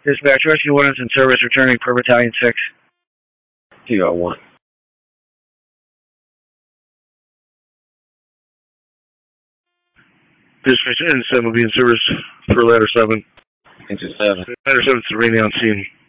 Dispatch, Rescue 1 is in service, returning per Battalion 6. TR1. Dispatch N7 will be in service for ladder 7. Into 7. Ladder 7 is already on scene.